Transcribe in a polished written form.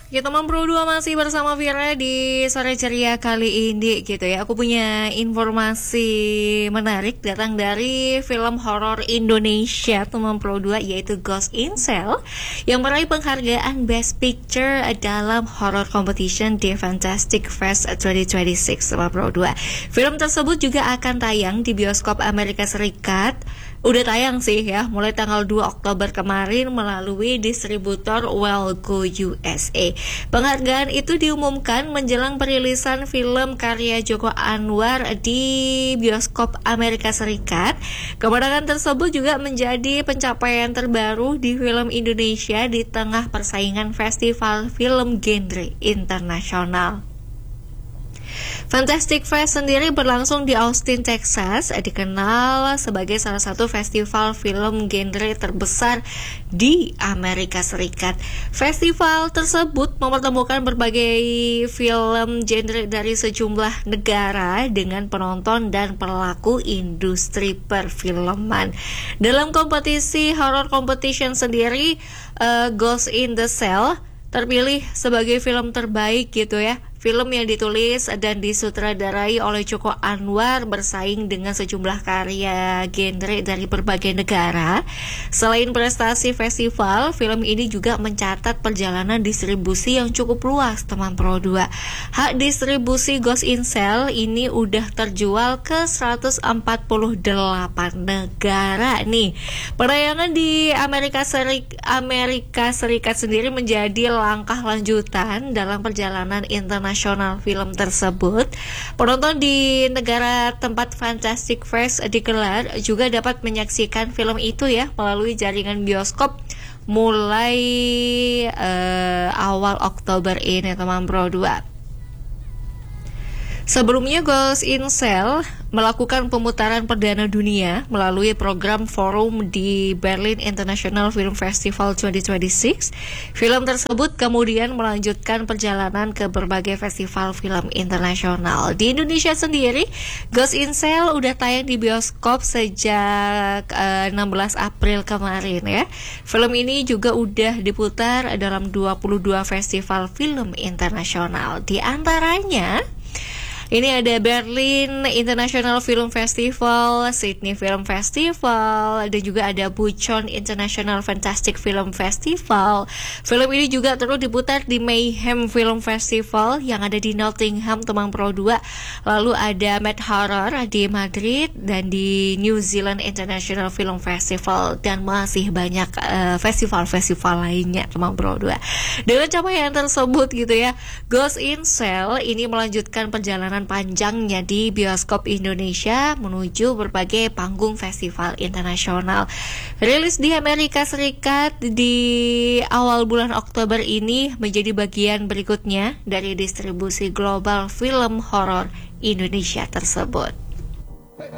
Ya teman Pro 2 masih bersama Vira di sore ceria kali ini gitu ya. Aku punya informasi menarik datang dari film horor Indonesia teman Pro 2, yaitu Ghost in Shell yang meraih penghargaan Best Picture dalam horror competition di Fantastic Fest 2026 teman Pro 2. Film tersebut juga akan tayang di bioskop Amerika Serikat. Udah tayang sih ya, mulai tanggal 2 Oktober kemarin melalui distributor Wellgo USA. Penghargaan itu diumumkan menjelang perilisan film karya Joko Anwar di bioskop Amerika Serikat. Kemenangan tersebut juga menjadi pencapaian terbaru di film Indonesia di tengah persaingan festival film genre internasional. Fantastic Fest sendiri berlangsung di Austin, Texas, dikenal sebagai salah satu festival film genre terbesar di Amerika Serikat. Festival tersebut mempertemukan berbagai film genre dari sejumlah negara dengan penonton dan pelaku industri perfilman. Dalam kompetisi horror competition sendiri, Ghost in the Shell terpilih sebagai film terbaik gitu ya. Film yang ditulis dan disutradarai oleh Joko Anwar bersaing dengan sejumlah karya genre dari berbagai negara. Selain prestasi festival, film ini juga mencatat perjalanan distribusi yang cukup luas teman Pro 2. Hak distribusi Ghost in Shell ini udah terjual ke 148 negara nih. Penayangan di Amerika Serikat sendiri menjadi langkah lanjutan dalam perjalanan internasional film tersebut. Penonton di negara tempat Fantastic Fest digelar juga dapat menyaksikan film itu ya melalui jaringan bioskop mulai awal Oktober ini teman Pro 2. Sebelumnya Ghost in Shell melakukan pemutaran perdana dunia melalui program forum di Berlin International Film Festival 2026. Film tersebut kemudian melanjutkan perjalanan ke berbagai festival film internasional. Di Indonesia sendiri, Ghost in Shell udah tayang di bioskop sejak 16 April kemarin ya. Film ini juga udah diputar dalam 22 festival film internasional. Di antaranya ini ada Berlin International Film Festival, Sydney Film Festival, dan juga ada Busan International Fantastic Film Festival. Film ini juga terus diputar di Mayhem Film Festival yang ada di Nottingham, teman Pro 2. Lalu ada Mad Horror di Madrid dan di New Zealand International Film Festival, dan masih banyak festival-festival lainnya, teman Pro 2. Dengan capaian tersebut gitu ya, Ghost in Shell ini melanjutkan perjalanan panjangnya di bioskop Indonesia menuju berbagai panggung festival internasional. Rilis di Amerika Serikat di awal bulan Oktober ini menjadi bagian berikutnya dari distribusi global film horor Indonesia tersebut.